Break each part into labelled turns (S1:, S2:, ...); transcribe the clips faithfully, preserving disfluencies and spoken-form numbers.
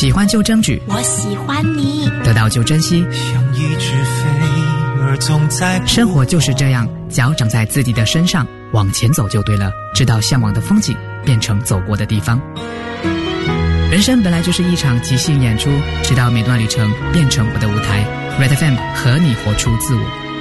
S1: 喜欢就争取，
S2: 我喜欢你，
S1: 得到就珍惜。
S3: 像一只飞儿总在，
S1: 生活就是这样，脚长在自己的身上，往前走就对了，直到向往的风景变成走过的地方。人生本来就是一场即兴演出，直到每段旅程变成我的舞台。 Red F M 和你活出自我。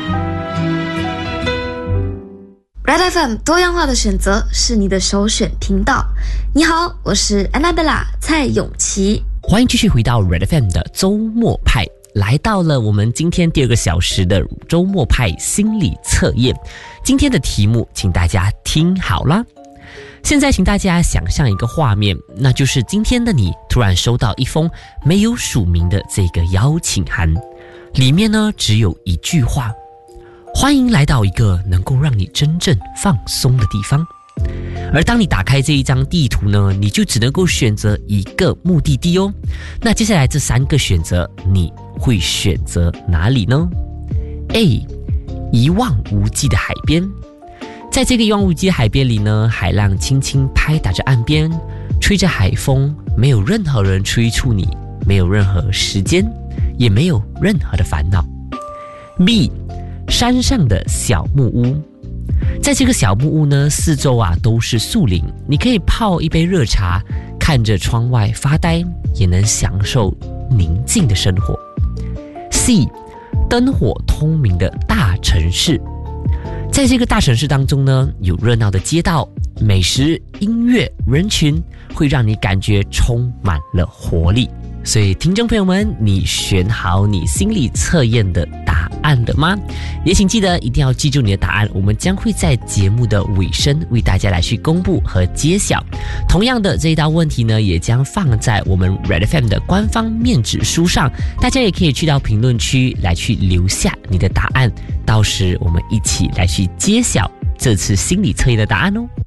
S4: Red F M 多样化的选择是你的首选频道。你好，我是 Annabella 蔡永琪，
S5: 欢迎继续回到 Red F M 的周末派，来到了我们今天第二个小时的周末派心理测验。今天的题目请大家听好啦。现在请大家想象一个画面，那就是今天的你突然收到一封没有署名的这个邀请函，里面呢只有一句话：欢迎来到一个能够让你真正放松的地方。而当你打开这一张地图呢，你就只能够选择一个目的地哦。那接下来这三个选择，你会选择哪里呢？ A. 一望无际的海边。在这个一望无际的海边里呢，海浪轻轻拍打着岸边，吹着海风，没有任何人催促你，没有任何时间，也没有任何的烦恼。 B. 山上的小木屋。在这个小木屋呢，四周啊都是树林，你可以泡一杯热茶，看着窗外发呆，也能享受宁静的生活。 C. 灯火通明的大城市。在这个大城市当中呢，有热闹的街道、美食、音乐、人群，会让你感觉充满了活力。所以听众朋友们，你选好你心理测验的答案了吗？也请记得一定要记住你的答案，我们将会在节目的尾声为大家来去公布和揭晓。同样的，这一道问题呢，也将放在我们 Red F M 的官方面纸书上，大家也可以去到评论区来去留下你的答案，到时我们一起来去揭晓这次心理测验的答案哦。